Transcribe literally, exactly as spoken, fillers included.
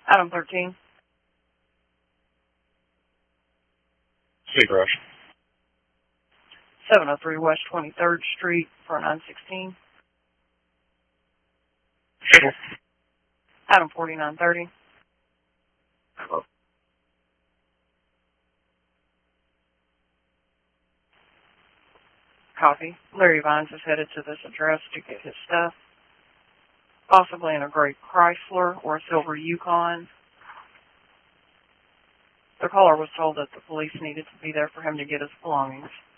Item thirteen. City Rush. seven oh three West twenty-third Street for nine sixteen. Civil. Item forty-nine thirty. Hello. Copy. Larry Vines is headed to this address to get his stuff, possibly in a gray Chrysler or a silver Yukon. The caller was told that the police needed to be there for him to get his belongings.